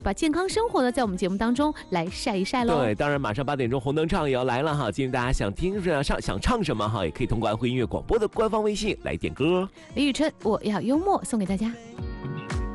把健康生活呢，在我们节目当中来晒一晒喽。 对，当然马上8点钟红灯唱也要来了哈。今天大家想听想唱什么哈，也可以通过安徽音乐广播的官方微信来点歌。 李宇春，我要幽默，送给大家。